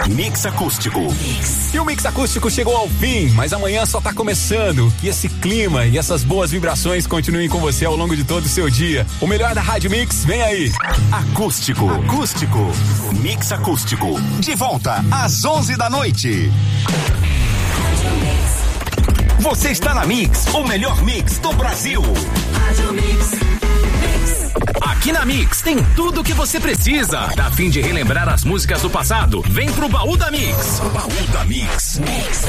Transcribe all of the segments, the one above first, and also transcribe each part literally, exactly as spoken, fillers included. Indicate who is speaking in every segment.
Speaker 1: Mix Acústico.
Speaker 2: E o Mix Acústico chegou ao fim, mas amanhã só tá começando. Que esse clima e essas boas vibrações continuem com você ao longo de todo o seu dia. O melhor da Rádio Mix vem aí.
Speaker 1: Acústico. Acústico. Mix Acústico. De volta às onze da noite. Você está na Mix, o melhor mix do Brasil. Rádio Mix.
Speaker 3: Aqui na Mix tem tudo o que você precisa. Tá a fim de relembrar as músicas do passado? Vem pro Baú da Mix.
Speaker 1: Baú da Mix. Mix.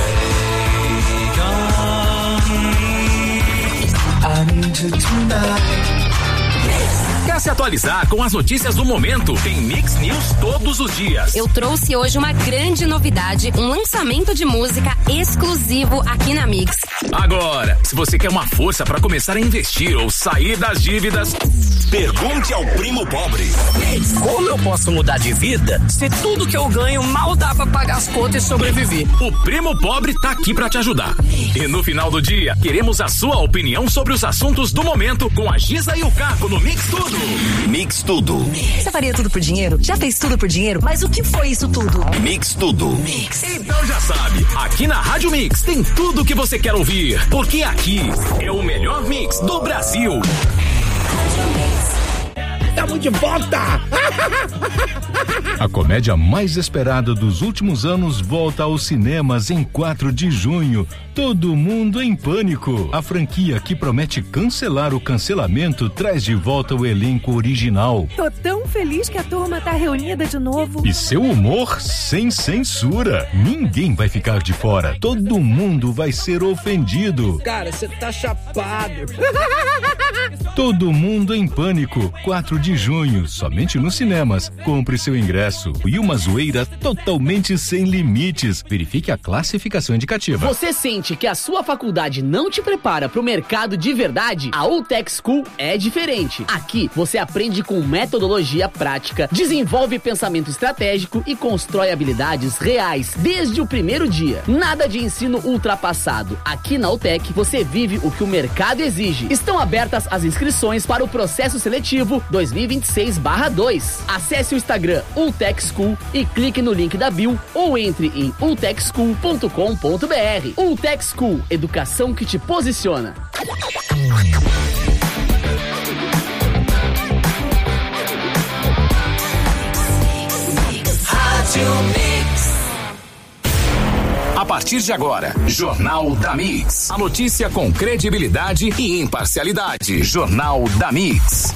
Speaker 3: Quer se atualizar com as notícias do momento? Tem Mix News todos os dias.
Speaker 4: Eu trouxe hoje uma grande novidade, um lançamento de música exclusivo aqui na Mix.
Speaker 3: Agora, se você quer uma força para começar a investir ou sair das dívidas,
Speaker 1: pergunte ao Primo Pobre.
Speaker 5: Como eu posso mudar de vida se tudo que eu ganho mal dá pra pagar as contas e sobreviver?
Speaker 3: O Primo Pobre tá aqui pra te ajudar. E no final do dia, queremos a sua opinião sobre os assuntos do momento com a Giza e o Caco no Mix Tudo.
Speaker 1: Mix Tudo.
Speaker 6: Você faria tudo por dinheiro? Já fez tudo por dinheiro? Mas o que foi isso tudo?
Speaker 1: Mix Tudo.
Speaker 6: Mix.
Speaker 3: Então já sabe, aqui na Rádio Mix tem tudo o que você quer ouvir, porque aqui é o melhor mix do Brasil.
Speaker 7: Estamos de volta!
Speaker 8: A comédia mais esperada dos últimos anos volta aos cinemas em quatro de junho. Todo Mundo em Pânico. A franquia que promete cancelar o cancelamento traz de volta o elenco original.
Speaker 9: Tô tão feliz que a turma tá reunida de novo.
Speaker 8: E seu humor sem censura. Ninguém vai ficar de fora. Todo mundo vai ser ofendido.
Speaker 7: Cara, você tá chapado.
Speaker 8: Todo Mundo em Pânico, quatro de junho, somente nos cinemas. Compre seu ingresso. E uma zoeira totalmente sem limites. Verifique a classificação indicativa.
Speaker 5: Você sente que a sua faculdade não te prepara para o mercado de verdade? A Ultech School é diferente. Aqui você aprende com metodologia prática, desenvolve pensamento estratégico e constrói habilidades reais desde o primeiro dia. Nada de ensino ultrapassado. Aqui na Ultech você vive o que o mercado exige. Estão abertas as inscrições para o processo seletivo dois mil e vinte e seis barra dois. Acesse o Instagram Ultech School e clique no link da bio ou entre em ultech school ponto com ponto b r. Ultech School, educação que te posiciona.
Speaker 3: A partir de agora, Jornal da Mix. A notícia com credibilidade e imparcialidade. Jornal da Mix.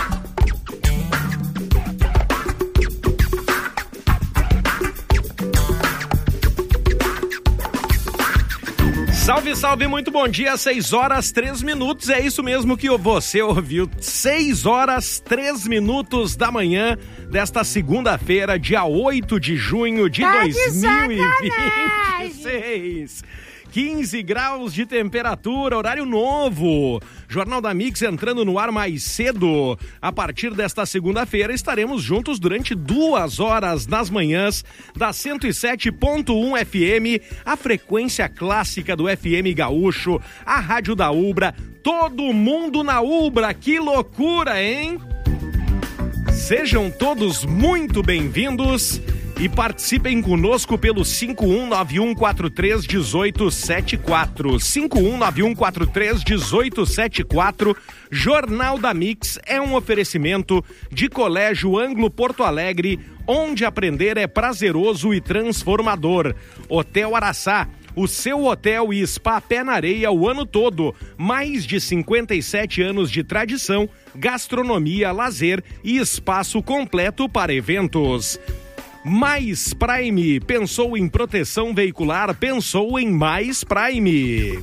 Speaker 10: Salve, salve, muito bom dia, seis horas, três minutos, é isso mesmo que você ouviu, seis horas, três minutos da manhã desta segunda-feira, dia oito de junho de
Speaker 9: tá
Speaker 10: dois mil e vinte e seis. quinze graus de temperatura, horário novo. Jornal da Mix entrando no ar mais cedo. A partir desta segunda-feira estaremos juntos durante duas horas nas manhãs da cento e sete ponto um F M, a frequência clássica do F M Gaúcho, a rádio da Ubra. Todo mundo na Ubra, que loucura, hein? Sejam todos muito bem-vindos. E participem conosco pelo cinco um nove um quatro três um oito sete quatro. cinco um nove um quatro três um oito sete quatro. Jornal da Mix é um oferecimento de Colégio Anglo Porto Alegre, onde aprender é prazeroso e transformador. Hotel Araçá, o seu hotel e spa pé na areia o ano todo. Mais de cinquenta e sete anos de tradição, gastronomia, lazer e espaço completo para eventos. Mais Prime, pensou em proteção veicular, pensou em Mais Prime.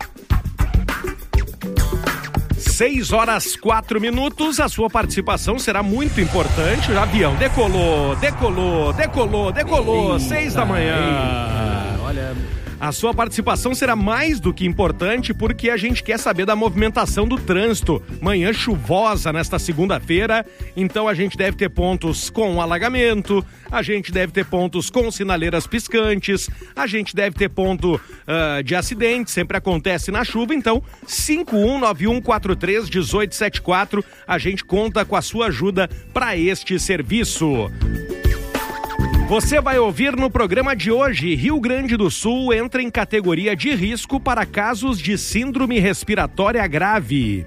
Speaker 10: Seis horas, quatro minutos, a sua participação será muito importante. O avião decolou, decolou, decolou, decolou, eita, seis da manhã. Eita, olha... A sua participação será mais do que importante porque a gente quer saber da movimentação do trânsito. Manhã chuvosa nesta segunda-feira, então a gente deve ter pontos com alagamento, a gente deve ter pontos com sinaleiras piscantes, a gente deve ter ponto uh, de acidente, sempre acontece na chuva, então cinco um nove um quatro três um oito sete quatro, a gente conta com a sua ajuda para este serviço. Você vai ouvir no programa de hoje, Rio Grande do Sul entra em categoria de risco para casos de síndrome respiratória grave.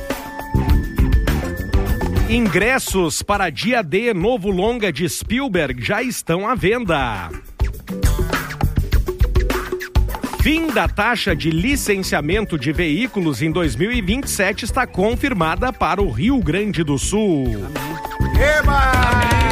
Speaker 10: Ingressos para Dia D, novo longa de Spielberg, já estão à venda. Fim da taxa de licenciamento de veículos em dois mil e vinte e sete está confirmada para o Rio Grande do Sul.
Speaker 11: Eba!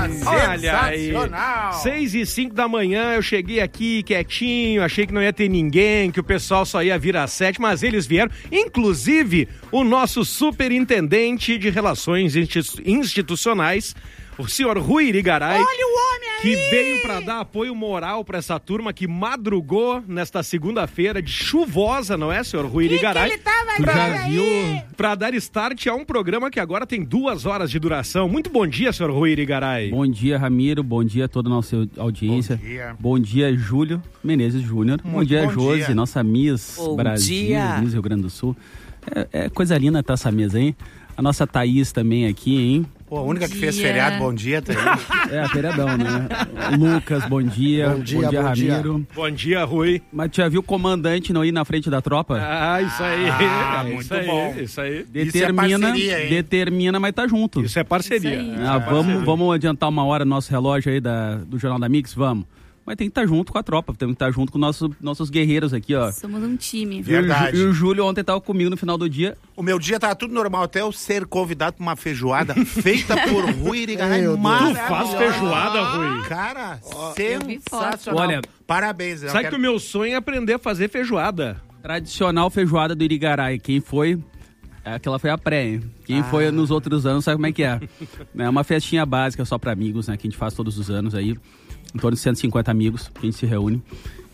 Speaker 10: Olha aí, seis e cinco da manhã, eu cheguei aqui quietinho, achei que não ia ter ninguém, que o pessoal só ia vir às sete, mas eles vieram, inclusive o nosso superintendente de relações institucionais, o senhor Rui Irigaray.
Speaker 11: Olha o homem aí!
Speaker 10: Que veio para dar apoio moral para essa turma que madrugou nesta segunda-feira de chuvosa, não é, senhor Rui Irigaray?
Speaker 11: Que que ele tava pra, aí?
Speaker 10: Para dar start a um programa que agora tem duas horas de duração. Muito bom dia, senhor Rui Irigaray.
Speaker 12: Bom dia, Ramiro. Bom dia a toda a nossa audiência. Bom dia, bom dia Júlio Menezes Júnior. Bom dia, bom Josi, dia. Nossa Miss bom Brasil, dia. Miss Rio Grande do Sul. É, é coisa linda estar essa mesa, hein? A nossa Thaís também aqui, hein?
Speaker 11: Pô, a única bom que dia. Fez feriado, bom dia, Thaís.
Speaker 12: É, feriadão, né? Lucas, bom dia. Bom dia, bom dia bom Ramiro.
Speaker 10: Dia. Bom dia, Rui.
Speaker 12: Mas tu já viu o comandante não ir na frente da tropa?
Speaker 10: Ah, isso aí.
Speaker 11: Ah,
Speaker 10: é,
Speaker 11: muito
Speaker 10: isso
Speaker 11: bom.
Speaker 10: Aí, isso aí.
Speaker 12: Determina,
Speaker 11: isso é parceria, hein?
Speaker 12: determina, mas tá junto.
Speaker 10: Isso é parceria.
Speaker 12: Isso
Speaker 10: é
Speaker 12: ah,
Speaker 10: parceria.
Speaker 12: Vamos, vamos adiantar uma hora no nosso relógio aí da, do Jornal da Mix? Vamos. Mas tem que estar junto com a tropa, tem que estar junto com nosso, nossos guerreiros aqui, ó.
Speaker 13: Somos um time.
Speaker 11: Verdade.
Speaker 12: E o, e o Júlio ontem tava comigo no final do dia.
Speaker 11: O meu dia tava tudo normal, até eu ser convidado pra uma feijoada feita por Rui Irigaray.
Speaker 10: Tu faz feijoada, Rui?
Speaker 11: Cara,
Speaker 13: oh,
Speaker 11: sensacional.
Speaker 12: Olha,
Speaker 11: parabéns.
Speaker 10: Sabe quero... que o meu sonho é aprender a fazer feijoada.
Speaker 12: Tradicional feijoada do Irigaray. Quem foi... Aquela foi a pré, hein? Quem ah. foi nos outros anos sabe como é que é. É uma festinha básica só pra amigos, né? Que a gente faz todos os anos aí. Em torno de cento e cinquenta amigos que a gente se reúne.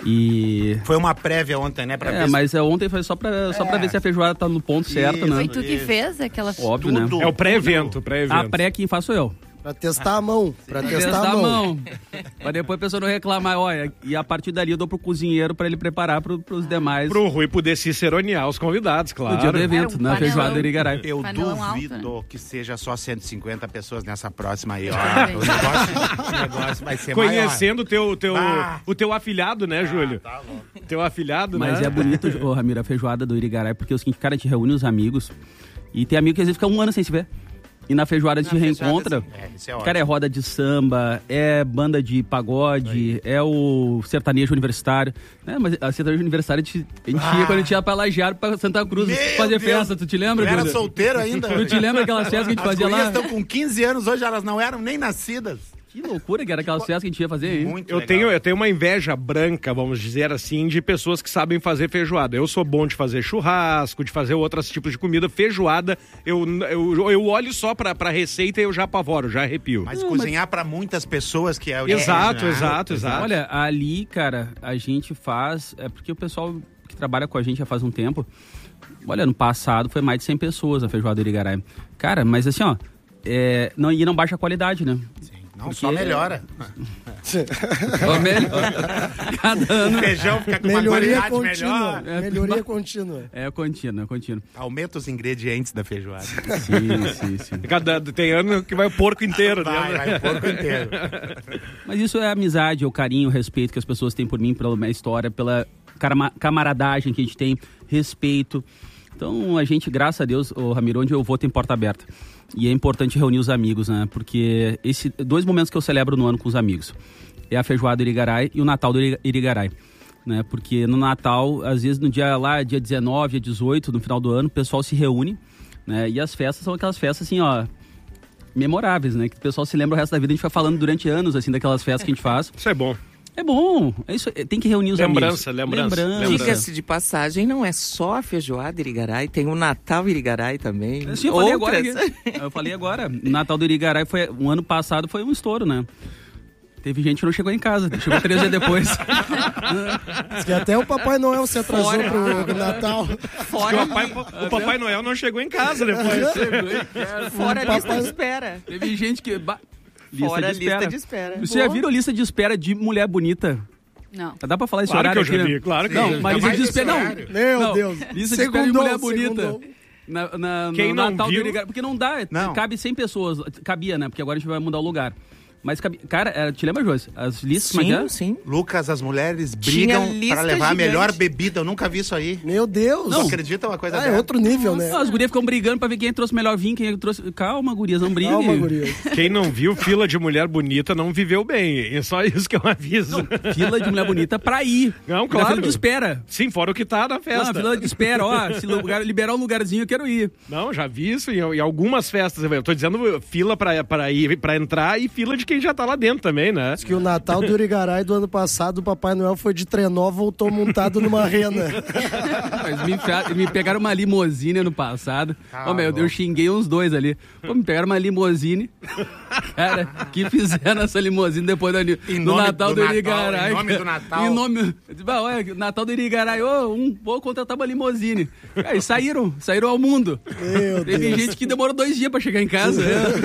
Speaker 12: E...
Speaker 11: Foi uma prévia ontem, né? Pra
Speaker 12: é,
Speaker 11: ver
Speaker 12: mas
Speaker 11: se...
Speaker 12: ontem foi só pra, só é. pra ver se a feijoada tá no ponto certo, né?
Speaker 13: Foi tu que fez aquela...
Speaker 12: Óbvio,
Speaker 11: tudo,
Speaker 12: né?
Speaker 10: É o pré-evento, pré-evento.
Speaker 12: A pré quem faço eu.
Speaker 14: Pra testar a mão. Pra testar,
Speaker 12: testar
Speaker 14: a mão.
Speaker 12: mão. Pra depois a pessoa não reclamar, olha. E a partir dali eu dou pro cozinheiro pra ele preparar pro, pros demais.
Speaker 10: Pro Rui poder ciceronear os convidados, claro.
Speaker 12: No dia do evento,
Speaker 13: um
Speaker 12: na feijoada do Irigaray.
Speaker 11: Eu
Speaker 13: panelão
Speaker 11: duvido
Speaker 13: alto, né?
Speaker 11: que seja só cento e cinquenta pessoas nessa próxima aí, ó. o, negócio, o negócio vai ser
Speaker 10: Conhecendo
Speaker 11: maior.
Speaker 10: o teu, teu,
Speaker 11: ah.
Speaker 10: o teu afilhado, né, Júlio?
Speaker 11: Ah, tá louco.
Speaker 10: Teu afilhado,
Speaker 12: Mas
Speaker 10: né?
Speaker 12: é bonito, ô, Ramiro, a feijoada do Irigaray, porque é o seguinte, cara, a gente reúne os amigos e tem amigo que às vezes fica um ano sem se ver. E na feijoada a gente reencontra,
Speaker 11: é, isso é
Speaker 12: cara, é roda de samba, é banda de pagode, é o sertanejo universitário. É, mas a sertanejo universitário a gente, a gente ah. ia quando a gente ia pra Lajeado, pra Santa Cruz,
Speaker 11: Meu
Speaker 12: fazer
Speaker 11: Deus.
Speaker 12: festa, tu te lembra?
Speaker 11: Eu era
Speaker 12: Júlio?
Speaker 11: solteiro ainda.
Speaker 12: Tu te lembra aquelas festas que a gente
Speaker 11: As
Speaker 12: fazia lá?
Speaker 11: As estão com quinze anos hoje, elas não eram nem nascidas.
Speaker 12: Que loucura que era aquelas festas que a gente ia fazer aí.
Speaker 11: Muito
Speaker 10: eu
Speaker 11: legal.
Speaker 10: tenho Eu tenho uma inveja branca, vamos dizer assim, de pessoas que sabem fazer feijoada. Eu sou bom de fazer churrasco, de fazer outros tipos de comida. Feijoada, eu, eu, eu olho só pra, pra receita e eu já apavoro, já arrepio.
Speaker 11: Mas
Speaker 12: Não,
Speaker 11: cozinhar mas... pra muitas pessoas que é o
Speaker 10: Exato,
Speaker 11: é,
Speaker 10: exato, exato.
Speaker 12: Olha, ali, cara, a gente faz... É porque o pessoal que trabalha com a gente já faz um tempo... Olha, no passado foi mais de cem pessoas a feijoada do Irigaray. Cara, mas assim, ó... É, não, e não baixa a qualidade, né?
Speaker 11: Sim. Não, porque... só melhora.
Speaker 12: Só melhora. Cada ano.
Speaker 11: O feijão fica com
Speaker 14: melhoria
Speaker 11: uma qualidade
Speaker 14: contínua.
Speaker 11: melhor.
Speaker 14: É, melhoria contínua.
Speaker 12: É contínua, é contínua.
Speaker 11: Aumenta os ingredientes da feijoada.
Speaker 12: Sim, sim, sim.
Speaker 10: Cada, tem ano que vai o porco inteiro.
Speaker 11: Vai,
Speaker 10: né?
Speaker 11: vai o porco inteiro.
Speaker 12: Mas isso é a amizade, é o carinho, o respeito que as pessoas têm por mim, pela minha história, pela camaradagem que a gente tem, respeito. Então, a gente, graças a Deus, o Ramiro, onde eu vou tem porta aberta. E é importante reunir os amigos, né? Porque esses dois momentos que eu celebro no ano com os amigos é a feijoada do Irigaray e o Natal do Irigaray, né? Porque no Natal, às vezes no dia lá, dia dezenove, dia dezoito, no final do ano, o pessoal se reúne, né? E as festas são aquelas festas assim, ó, memoráveis, né? Que o pessoal se lembra o resto da vida. A gente vai falando durante anos, assim, daquelas festas que a gente faz.
Speaker 10: Isso é bom.
Speaker 12: É bom, é isso, tem que reunir os
Speaker 10: lembrança,
Speaker 12: amigos.
Speaker 10: Lembrança, lembrança.
Speaker 15: Diga-se de passagem, não é só a feijoada Irigaray, tem o Natal Irigaray também.
Speaker 12: Sim, eu falei agora. Eu falei agora. O Natal do Irigaray foi, um ano passado foi um estouro, né? Teve gente que não chegou em casa, chegou três dias depois.
Speaker 14: Diz que até o Papai Noel se atrasou Fora. pro Natal.
Speaker 10: Fora. O, papai, o Papai Noel não chegou em casa depois.
Speaker 15: Fora a lista de espera.
Speaker 12: Teve gente que... Lista
Speaker 15: Fora
Speaker 12: de espera.
Speaker 15: lista de espera.
Speaker 12: Você já viram lista de espera de mulher bonita?
Speaker 13: Não.
Speaker 12: Dá pra falar esse
Speaker 10: claro
Speaker 12: horário
Speaker 10: que eu
Speaker 12: aqui,
Speaker 10: já vi,
Speaker 12: né?
Speaker 10: claro que
Speaker 12: não,
Speaker 10: eu já
Speaker 12: mas lista de espera não.
Speaker 14: Meu
Speaker 12: não.
Speaker 14: Deus.
Speaker 12: Lista de
Speaker 14: Segundou,
Speaker 12: espera de mulher bonita.
Speaker 14: segundou.
Speaker 12: Na, na,
Speaker 10: Quem
Speaker 12: no
Speaker 10: não
Speaker 12: Natal
Speaker 10: viu?
Speaker 12: do Irigaray, porque não dá,
Speaker 11: não.
Speaker 12: cabe cem pessoas, cabia, né? Porque agora a gente vai mudar o lugar. Mas, cara, te lembra, Josi? As listas,
Speaker 15: sim,
Speaker 12: como é?
Speaker 15: sim.
Speaker 11: Lucas, as mulheres brigam pra levar gigante. a melhor bebida. Eu nunca vi isso aí.
Speaker 14: Meu Deus.
Speaker 11: Não acredita uma coisa
Speaker 14: ah,
Speaker 11: dessa?
Speaker 14: É outro nível,
Speaker 12: Nossa,
Speaker 14: né?
Speaker 12: As gurias ficam brigando pra ver quem trouxe o melhor vinho, quem trouxe... Calma, gurias, não briguem.
Speaker 14: Calma, gurias.
Speaker 10: Quem não viu fila de mulher bonita não viveu bem. É só isso que eu aviso.
Speaker 12: Não, fila de mulher bonita pra ir.
Speaker 10: Não, claro.
Speaker 12: Na fila de espera.
Speaker 10: Sim, fora o que tá na festa.
Speaker 12: Não, fila de espera, ó. Se lugar, liberar um lugarzinho, eu quero ir.
Speaker 10: Não, já vi isso em, em algumas festas. Eu tô dizendo fila pra, pra, ir, pra entrar e fila de quem já tá lá dentro também, né?
Speaker 14: Diz que o Natal do Urigaray do ano passado, o Papai Noel foi de trenó, voltou montado numa rena.
Speaker 12: Mas me, me pegaram uma limousine ano passado. Ô, oh, meu, eu xinguei uns dois ali. Pô, me pegaram uma limousine. Cara, que fizeram essa limousine depois do, do Natal do, do Urigaray.
Speaker 11: Em nome do Natal.
Speaker 12: Em nome... Olha, Natal do Urigaray, ô, um, vou contratar uma limousine. Aí saíram, saíram ao mundo.
Speaker 14: Meu
Speaker 12: Teve
Speaker 14: Deus.
Speaker 12: gente que demorou dois dias pra chegar em casa.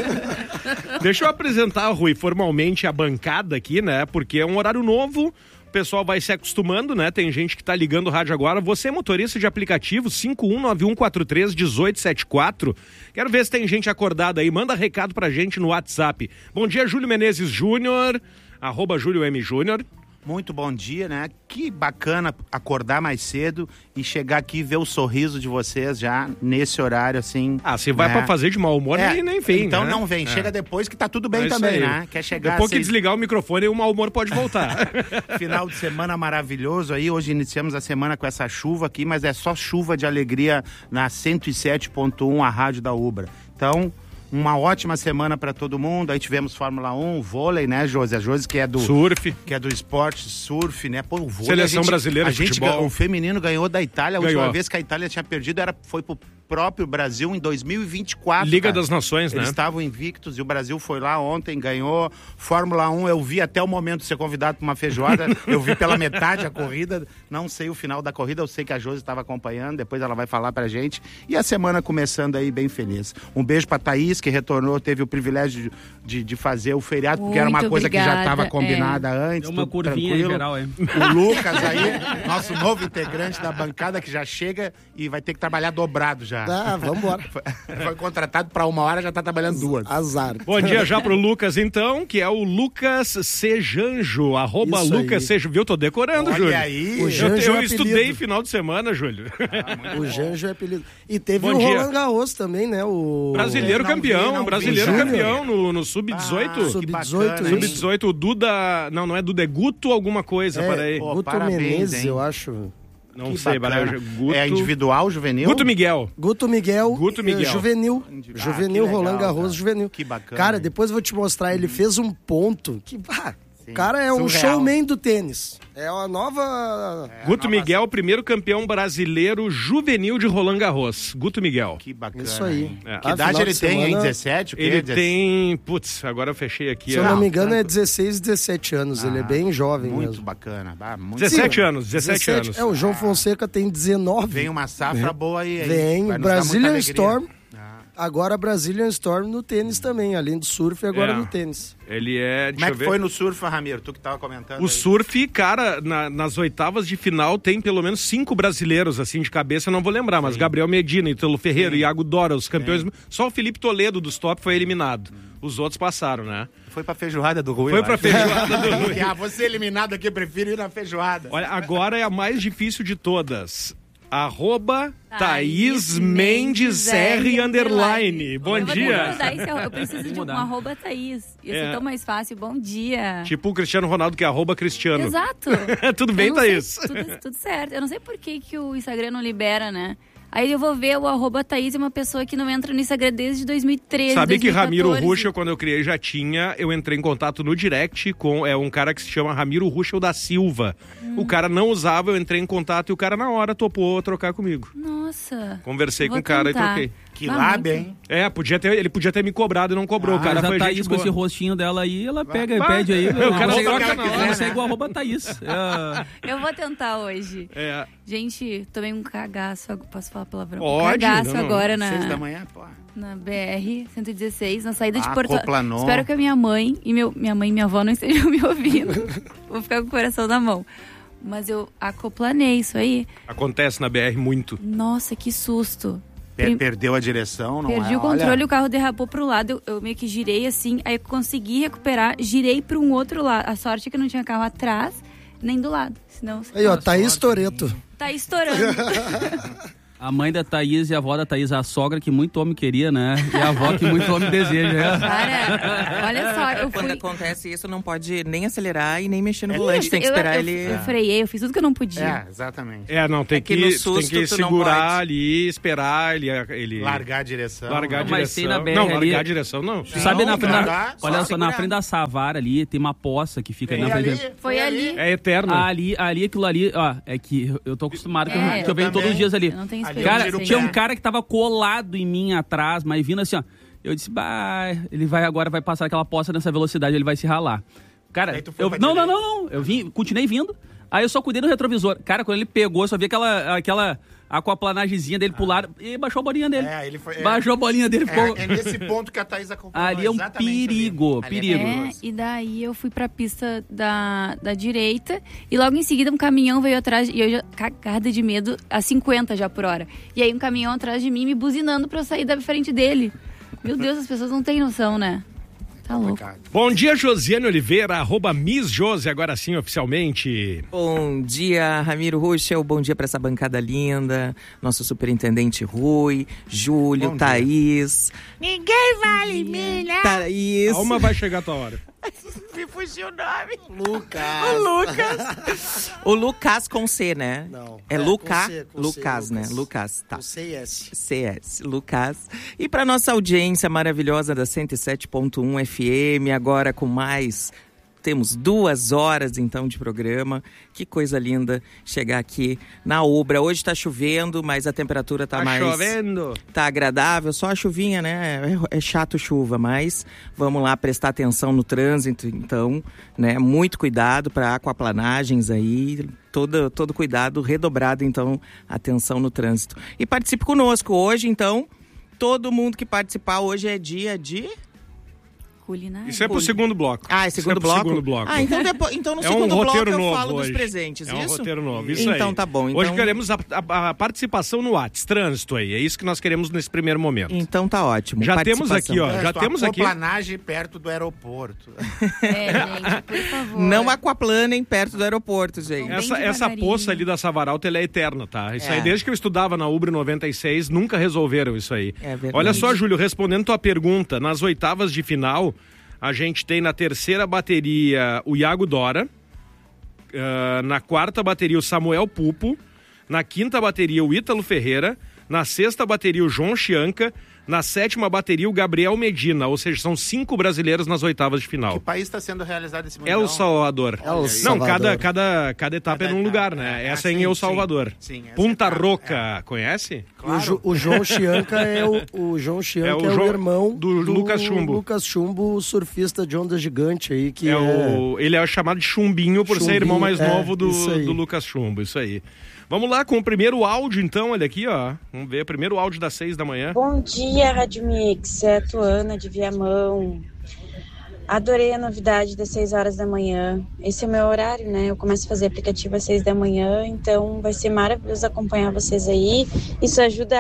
Speaker 10: Deixa eu apresentar, Rui, formalmente a bancada aqui, né? Porque é um horário novo. O pessoal vai se acostumando, né? Tem gente que tá ligando o rádio agora. Você é motorista de aplicativo cinco um nove um quatro três um oito sete quatro. Quero ver se tem gente acordada aí. Manda recado pra gente no WhatsApp. Bom dia, Júlio Menezes Júnior, arroba Júlio M Júnior.
Speaker 11: Muito bom dia, né? Que bacana acordar mais cedo e chegar aqui e ver o sorriso de vocês já nesse horário, assim.
Speaker 10: Ah, você vai
Speaker 11: né?
Speaker 10: pra fazer de mau humor
Speaker 11: é,
Speaker 10: e nem vem,
Speaker 11: Então
Speaker 10: né?
Speaker 11: não vem,
Speaker 10: é.
Speaker 11: chega depois que tá tudo bem
Speaker 10: é
Speaker 11: também, né? Quer chegar...
Speaker 10: Depois que
Speaker 11: seis...
Speaker 10: desligar o microfone, o mau humor pode voltar.
Speaker 11: Final de semana maravilhoso aí, hoje iniciamos a semana com essa chuva aqui, mas é só chuva de alegria na cento e sete ponto um, a rádio da Ubra. Então... uma ótima semana para todo mundo. Aí tivemos Fórmula um, vôlei, né, Josi? A Josi que é do...
Speaker 10: surf.
Speaker 11: Que é do esporte, surf, né? Pô, o vôlei...
Speaker 10: Seleção
Speaker 11: a gente,
Speaker 10: brasileira
Speaker 11: a
Speaker 10: de
Speaker 11: gente,
Speaker 10: futebol.
Speaker 11: O feminino ganhou da Itália. A
Speaker 10: ganhou.
Speaker 11: última vez que a Itália tinha perdido era, foi pro próprio Brasil em dois mil e vinte e quatro.
Speaker 10: Liga
Speaker 11: cara.
Speaker 10: das Nações,
Speaker 11: Eles
Speaker 10: né?
Speaker 11: Eles estavam invictos e o Brasil foi lá ontem, ganhou. Fórmula um, eu vi até o momento de ser convidado para uma feijoada. Eu vi pela metade a corrida. Não sei o final da corrida. Eu sei que a Josi estava acompanhando. Depois ela vai falar pra gente. E a semana começando aí bem feliz. Um beijo pra Thaís, que retornou, teve o privilégio de, de, de fazer o feriado, porque
Speaker 13: Muito
Speaker 11: era uma coisa
Speaker 13: obrigada,
Speaker 11: que já estava combinada
Speaker 13: é.
Speaker 11: antes.
Speaker 12: Deu uma curvinha
Speaker 11: tranquilo.
Speaker 12: em geral, hein?
Speaker 11: O Lucas aí, nosso novo integrante da bancada, que já chega e vai ter que trabalhar dobrado já.
Speaker 14: Ah, vamos embora.
Speaker 11: Foi, foi contratado para uma hora, já tá trabalhando duas.
Speaker 14: Azar.
Speaker 10: Bom dia já pro Lucas, então, que é o Lucas Sejanjo, arroba
Speaker 14: Isso
Speaker 10: Lucas
Speaker 14: aí.
Speaker 10: Sejanjo. Viu? Tô decorando,
Speaker 11: Olha
Speaker 10: Júlio.
Speaker 11: aí.
Speaker 14: O
Speaker 10: Eu,
Speaker 14: Janjo
Speaker 10: eu
Speaker 14: é
Speaker 10: estudei
Speaker 14: apelido.
Speaker 10: final de semana, Júlio.
Speaker 11: Ah,
Speaker 14: O Janjo é apelido. E teve
Speaker 10: Bom
Speaker 14: o
Speaker 10: dia.
Speaker 14: Roland Garros também, né? O
Speaker 10: Brasileiro
Speaker 11: Não
Speaker 10: campeão,
Speaker 11: vi, não vi.
Speaker 10: brasileiro
Speaker 14: Júnior.
Speaker 10: campeão no, no sub dezoito.
Speaker 11: Ah,
Speaker 14: sub
Speaker 11: que
Speaker 14: dezoito,
Speaker 11: bacana,
Speaker 14: isso.
Speaker 10: sub
Speaker 11: hein?
Speaker 10: dezoito, o Duda... Não, não é Duda, é Guto alguma coisa,
Speaker 14: É,
Speaker 10: para aí.
Speaker 11: Pô,
Speaker 14: Guto
Speaker 11: parabéns,
Speaker 14: Menezes,
Speaker 11: hein?
Speaker 14: eu acho.
Speaker 10: Não
Speaker 11: Que
Speaker 10: sei,
Speaker 11: bacana.
Speaker 10: para Guto...
Speaker 11: É individual, juvenil?
Speaker 10: Guto Miguel.
Speaker 14: Guto Miguel,
Speaker 10: Guto
Speaker 14: eh,
Speaker 10: Miguel.
Speaker 14: juvenil.
Speaker 11: Ah,
Speaker 14: juvenil,
Speaker 11: que legal,
Speaker 14: Roland Garros,
Speaker 11: cara.
Speaker 14: juvenil.
Speaker 11: Que bacana,
Speaker 14: Cara,
Speaker 11: hein?
Speaker 14: depois eu vou te mostrar, ele fez um ponto que, ah,
Speaker 11: Sim.
Speaker 14: o cara é um
Speaker 11: Surreal.
Speaker 14: showman do tênis. É uma nova...
Speaker 11: É,
Speaker 10: Guto
Speaker 11: nova-
Speaker 10: Miguel, primeiro campeão brasileiro juvenil de Roland Garros. Guto Miguel.
Speaker 11: Que bacana.
Speaker 14: Isso aí.
Speaker 11: hein?
Speaker 10: É.
Speaker 11: Que
Speaker 14: Ah,
Speaker 11: idade
Speaker 14: final
Speaker 11: ele
Speaker 14: de
Speaker 11: tem, hein?
Speaker 14: semana-
Speaker 11: dezessete? O quê?
Speaker 10: Ele
Speaker 11: dezessete?
Speaker 10: tem... Putz, agora eu fechei aqui.
Speaker 14: Se eu
Speaker 10: ó.
Speaker 14: não me engano,
Speaker 11: tanto.
Speaker 14: é dezesseis, dezessete anos. ele é bem jovem
Speaker 11: Muito
Speaker 14: mesmo.
Speaker 11: bacana. Ah, muito
Speaker 10: dezessete
Speaker 14: Sim,
Speaker 10: anos, dezessete anos.
Speaker 14: É, o João Fonseca tem dezenove.
Speaker 11: Vem uma safra boa aí. hein?
Speaker 14: Vem,
Speaker 11: Vai nos dar muita
Speaker 14: Brazilian
Speaker 11: alegria.
Speaker 14: Storm.
Speaker 11: Ah.
Speaker 14: Agora Brazilian Storm no tênis também, além do surf, agora
Speaker 10: É.
Speaker 14: no tênis.
Speaker 10: Ele é...
Speaker 11: Como
Speaker 10: Deixa
Speaker 11: é
Speaker 10: eu
Speaker 11: que
Speaker 10: ver.
Speaker 11: foi no surf, Ramiro? Tu que tava comentando
Speaker 10: O
Speaker 11: aí.
Speaker 10: surf, cara, na- nas oitavas de final tem pelo menos cinco brasileiros, assim, de cabeça, eu não vou lembrar, mas Gabriel Medina, Ítalo Ferreira, Iago Dora, os campeões. Só o Felipe Toledo dos top foi eliminado. Os outros passaram, né?
Speaker 11: Foi pra feijoada do Rui.
Speaker 10: Foi
Speaker 11: eu
Speaker 10: pra
Speaker 11: acho.
Speaker 10: feijoada do Rui.
Speaker 11: Ah, você eliminado aqui, eu prefiro ir na feijoada.
Speaker 10: Olha, agora é a mais difícil de todas. Arroba Thaís
Speaker 13: Thaís
Speaker 10: Mendes
Speaker 13: Mendes
Speaker 10: R
Speaker 13: R
Speaker 10: underline. Bom
Speaker 13: eu Vou
Speaker 10: dia.
Speaker 13: mudar esse, eu preciso de um
Speaker 12: mudar.
Speaker 13: arroba Thaís. Ia ser
Speaker 10: É.
Speaker 13: tão mais fácil. Bom dia.
Speaker 10: Tipo o Cristiano Ronaldo, que é arroba Cristiano.
Speaker 13: Exato.
Speaker 10: Tudo bem,
Speaker 13: Eu não sei-
Speaker 10: Thaís?
Speaker 13: Tudo, tudo certo. Eu não sei por que, que o Instagram não libera, né? Aí eu vou ver o arroba Thaís é uma pessoa que não entra no Instagram desde dois mil e treze,
Speaker 10: Sabe que
Speaker 13: dois mil e
Speaker 10: Ramiro
Speaker 13: quatorze.
Speaker 10: Ruschel, quando eu criei, já tinha. Eu entrei em contato no direct com é um cara que se chama Ramiro Ruschel da Silva.
Speaker 13: Hum.
Speaker 10: O cara não usava, eu entrei em contato e o cara na hora topou trocar comigo.
Speaker 13: Nossa.
Speaker 10: Conversei
Speaker 13: Vou
Speaker 10: com o cara
Speaker 13: tentar.
Speaker 10: e troquei.
Speaker 11: Que
Speaker 13: Bah,
Speaker 11: lábia,
Speaker 13: muito.
Speaker 11: hein?
Speaker 10: É, podia ter, ele podia ter me cobrado e não cobrou.
Speaker 12: Ah,
Speaker 10: o cara
Speaker 12: mas
Speaker 10: foi
Speaker 12: a Thaís
Speaker 10: gente
Speaker 12: com esse
Speaker 10: boa.
Speaker 12: rostinho dela aí, ela pega e
Speaker 10: Vai.
Speaker 12: pede aí.
Speaker 10: O cara
Speaker 12: Ela
Speaker 10: troca
Speaker 12: segue-
Speaker 10: na hora,
Speaker 12: ela
Speaker 10: né?
Speaker 12: segue o arroba Thaís. É.
Speaker 13: Eu vou tentar hoje.
Speaker 10: É.
Speaker 13: Gente, tomei um cagaço. ag- Posso falar palavrão?
Speaker 10: Pode,
Speaker 13: Um cagaço
Speaker 10: não, não.
Speaker 13: agora
Speaker 11: Seis da
Speaker 13: na,
Speaker 11: manhã, pô.
Speaker 13: na B R cento e dezesseis, na saída de
Speaker 11: Ah,
Speaker 13: Porto
Speaker 11: acoplanou.
Speaker 13: Espero que a minha mãe e meu, minha mãe e minha avó não estejam me ouvindo. Vou ficar com o coração na mão. Mas eu acoplanei isso aí.
Speaker 10: Acontece na B R muito.
Speaker 13: Nossa, que susto.
Speaker 11: Per- perdeu a direção, não
Speaker 13: Perdi
Speaker 11: é?
Speaker 13: o controle,
Speaker 11: Olha...
Speaker 13: o carro derrapou pro lado, eu, eu meio que girei assim, aí eu consegui recuperar, girei para um outro lado. A sorte é que não tinha carro atrás, nem do lado. Senão,
Speaker 14: aí, ó, Thaís Toretto.
Speaker 13: Tá estourando.
Speaker 12: A mãe da Thaís e a avó da Thaís, a sogra que muito homem queria, né? E a avó que muito homem deseja. Né?
Speaker 13: Cara, olha só, eu fui...
Speaker 15: Quando acontece isso, não pode nem acelerar e nem mexer no volante, tem que
Speaker 13: eu,
Speaker 15: esperar
Speaker 13: eu,
Speaker 15: ele...
Speaker 13: Eu, eu freiei, eu fiz tudo que eu não podia.
Speaker 11: É, exatamente.
Speaker 10: É, não, tem
Speaker 11: é
Speaker 10: que,
Speaker 11: que, no susto,
Speaker 10: tem que segurar ali, esperar ele, ele...
Speaker 11: Largar a direção.
Speaker 10: Largar a
Speaker 12: não, mas
Speaker 10: direção.
Speaker 12: na
Speaker 10: não,
Speaker 12: ali,
Speaker 10: largar a direção, não.
Speaker 12: Tu sabe,
Speaker 10: não,
Speaker 12: na, na,
Speaker 10: largar,
Speaker 12: olha só,
Speaker 10: segurar.
Speaker 12: na frente da Savara ali, tem uma poça que fica...
Speaker 10: Foi
Speaker 12: na frente.
Speaker 10: ali,
Speaker 13: foi ali.
Speaker 10: É eterno.
Speaker 12: Ali, ali, aquilo ali, ó, é que eu tô acostumado, que,
Speaker 13: É,
Speaker 12: eu, que eu venho
Speaker 13: também.
Speaker 12: todos os dias ali.
Speaker 13: Eu não tenho
Speaker 12: Cara,
Speaker 13: experiência.
Speaker 12: tinha um cara que tava colado em mim atrás, mas vindo assim, ó. Eu disse, bah, ele vai agora, vai passar aquela poça nessa velocidade, ele vai se ralar. Cara, eu, não, não, não, não, eu vim, continuei vindo, aí eu só cuidei do retrovisor. Cara, quando ele pegou, só vi aquela, aquela aquaplanagemzinha dele pro lado e baixou a bolinha dele.
Speaker 11: É, ele foi, é,
Speaker 12: baixou a bolinha dele.
Speaker 11: É,
Speaker 12: Ficou...
Speaker 11: é nesse ponto que a Thaís acompanhou.
Speaker 12: Ali é um perigo,
Speaker 11: ali.
Speaker 12: perigo.
Speaker 13: É, e daí eu fui pra pista da, da direita e logo em seguida um caminhão veio atrás e eu já cagada de medo a cinquenta já por hora. E aí um caminhão atrás de mim me buzinando pra eu sair da frente dele. Meu Deus, as pessoas não têm noção, né? Tá louco.
Speaker 10: Bom dia, Josiane Oliveira, arroba Miss Josi, agora sim, oficialmente.
Speaker 15: Bom dia, Ramiro Ruschel, bom dia pra essa bancada linda, nosso superintendente Rui, Júlio,
Speaker 11: Bom
Speaker 15: Thaís.
Speaker 11: Ninguém vale mim, né?
Speaker 15: Thaís.
Speaker 10: A uma vai chegar a tua hora.
Speaker 11: Me fugiu o nome.
Speaker 14: Lucas.
Speaker 15: O Lucas. O Lucas com C, né?
Speaker 14: Não.
Speaker 15: É,
Speaker 14: É,
Speaker 15: Lucas.
Speaker 14: com C, com
Speaker 15: Lucas,
Speaker 14: C,
Speaker 15: né?
Speaker 14: Lucas.
Speaker 15: Lucas, tá.
Speaker 14: Com C e S.
Speaker 15: C S, Lucas. E para nossa audiência maravilhosa da cento e sete ponto um F M, agora com mais... Temos duas horas, então, de programa. Que coisa linda chegar aqui na Ubra. Hoje está chovendo, mas a temperatura está
Speaker 10: Tá
Speaker 15: mais...
Speaker 10: chovendo.
Speaker 15: Tá agradável, só a chuvinha, né? É, é chato chuva, mas vamos lá prestar atenção no trânsito, então, né? Muito cuidado para aquaplanagens aí, todo, todo cuidado redobrado, então, atenção no trânsito. E participe conosco hoje, então, todo mundo que participar hoje é dia de...
Speaker 13: Culinária.
Speaker 10: Isso é pro segundo bloco.
Speaker 15: Ah, é
Speaker 10: Isso
Speaker 15: segundo
Speaker 10: pro
Speaker 15: bloco?
Speaker 10: segundo bloco.
Speaker 15: Ah, então, depois, então no
Speaker 10: É um
Speaker 15: segundo bloco
Speaker 10: roteiro
Speaker 15: eu
Speaker 10: novo
Speaker 15: falo
Speaker 10: hoje.
Speaker 15: dos presentes,
Speaker 10: É um
Speaker 15: isso?
Speaker 10: roteiro novo, isso aí.
Speaker 15: Então tá bom. Então...
Speaker 10: Hoje queremos a, a- a participação no WhatsApp, trânsito aí. É isso que nós queremos nesse primeiro momento.
Speaker 15: Então tá ótimo.
Speaker 10: Já temos aqui, ó. Já
Speaker 11: Resto,
Speaker 10: temos aqui.
Speaker 11: aquaplanagem perto do aeroporto.
Speaker 13: É, gente, por favor.
Speaker 15: Não aquaplanem perto do aeroporto, gente.
Speaker 10: Essa, essa poça ali da Savaralto, ela é eterna, tá? Isso
Speaker 15: É.
Speaker 10: aí, desde que eu estudava na Ubra noventa e seis, nunca resolveram isso aí.
Speaker 15: É verdade.
Speaker 10: Olha só, Júlio, respondendo tua pergunta, nas oitavas de final, a gente tem na terceira bateria o Iago Dora, uh, na quarta bateria o Samuel Pupo, na quinta bateria o Ítalo Ferreira, na sexta bateria o João Chianca, na sétima bateria o Gabriel Medina, ou seja, são cinco brasileiros nas oitavas de final.
Speaker 11: Que país está sendo realizado esse
Speaker 10: É
Speaker 11: mundial?
Speaker 10: El Salvador.
Speaker 11: El
Speaker 10: Não,
Speaker 11: Salvador.
Speaker 10: cada, cada, cada etapa
Speaker 11: Cada
Speaker 10: é num
Speaker 11: etapa,
Speaker 10: lugar, né?
Speaker 11: é.
Speaker 10: Essa
Speaker 11: Ah,
Speaker 10: é em
Speaker 11: sim,
Speaker 10: El
Speaker 11: sim.
Speaker 10: Salvador.
Speaker 11: Sim, essa
Speaker 10: Punta
Speaker 11: etapa,
Speaker 10: Roca, conhece?
Speaker 14: O, Jo- o João Chianca é o, o João Chianca
Speaker 10: É
Speaker 14: é
Speaker 10: o
Speaker 14: o,
Speaker 10: João-
Speaker 14: irmão
Speaker 10: do Lucas Chumbo.
Speaker 14: Lucas Chumbo, surfista de onda gigante aí que
Speaker 10: É
Speaker 14: é,
Speaker 10: o, ele é chamado de Chumbinho por ser
Speaker 14: Chumbinho,
Speaker 10: irmão mais
Speaker 14: é,
Speaker 10: novo do,
Speaker 14: isso aí.
Speaker 10: do Lucas Chumbo, isso aí. Vamos lá com o primeiro áudio, então, olha aqui, ó. Vamos ver, primeiro áudio das seis da manhã.
Speaker 16: Bom dia, Rádio Mix. É a Tuana de Viamão. Adorei a novidade das seis horas da manhã. Esse é o meu horário, né? Eu começo a fazer aplicativo às seis da manhã, então vai ser maravilhoso acompanhar vocês aí. Isso ajuda